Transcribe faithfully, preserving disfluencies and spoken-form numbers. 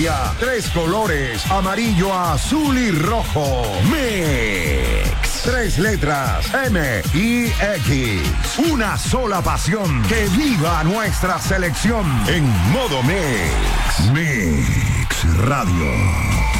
Colombia. Tres colores, amarillo, azul y rojo. Mix. Tres letras, M y X. Una sola pasión. Que viva nuestra selección en modo Mix. Mix Radio.